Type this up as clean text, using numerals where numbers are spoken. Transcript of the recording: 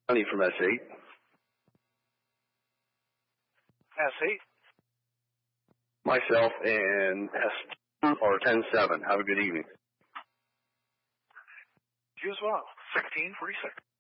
Honey from S8. S8? Myself and S2 or 10-7. Have a good evening. You as well. 1646.